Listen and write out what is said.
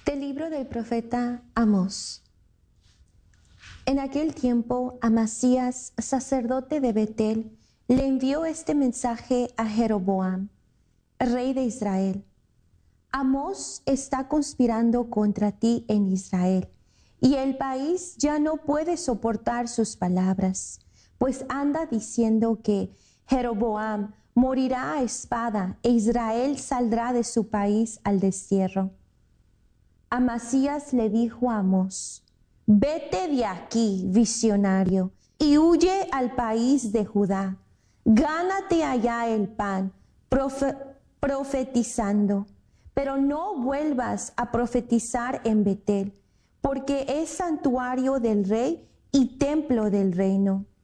Del libro del profeta Amós. En aquel tiempo, Amasías, sacerdote de Betel, le envió este mensaje a Jeroboam, rey de Israel. Amós está conspirando contra ti en Israel, y el país ya no puede soportar sus palabras, pues anda diciendo que Jeroboam morirá a espada e Israel saldrá de su país al destierro. Amasías le dijo a Amós: vete de aquí, visionario, y huye al país de Judá. Gánate allá el pan, profetizando, pero no vuelvas a profetizar en Betel, porque es santuario del rey y templo del reino.